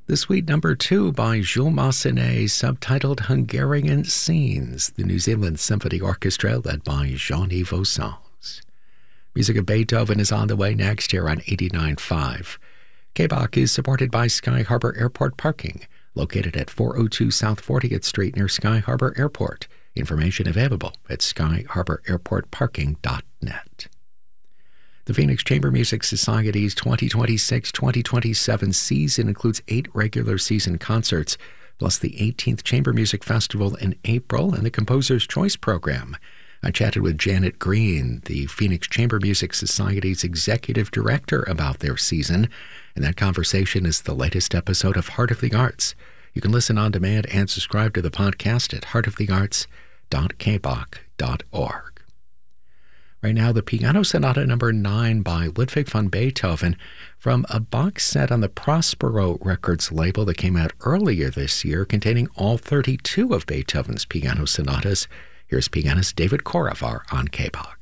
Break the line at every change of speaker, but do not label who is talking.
The suite number 2 by Jules Massenet, subtitled Hungarian Scenes, the New Zealand Symphony Orchestra led by Jean-Yves Ossens. Music of Beethoven is on the way next here on 89.5. KBOC is supported by Sky Harbor Airport Parking, located at 402 South 40th Street near Sky Harbor Airport. Information available at skyharbораirportparking.net. The Phoenix Chamber Music Society's 2026-2027 season includes 8 regular season concerts, plus the 18th Chamber Music Festival in April and the Composer's Choice Program. I chatted with Janet Green, the Phoenix Chamber Music Society's executive director, about their season, and that conversation is the latest episode of Heart of the Arts. You can listen on demand and subscribe to the podcast at heartofthearts.kboc.org. Right now, the Piano Sonata No. 9 by Ludwig van Beethoven from a box set on the Prospero Records label that came out earlier this year containing all 32 of Beethoven's piano sonatas. Here's pianist David Korevar on KBOC.